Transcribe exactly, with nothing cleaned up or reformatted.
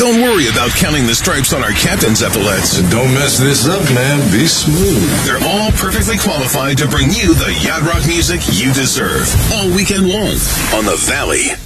Don't worry about counting the stripes on our captain's epaulets. Don't mess this up, man. Be smooth. They're all perfectly qualified to bring you the yacht rock music you deserve all weekend long on The Valley.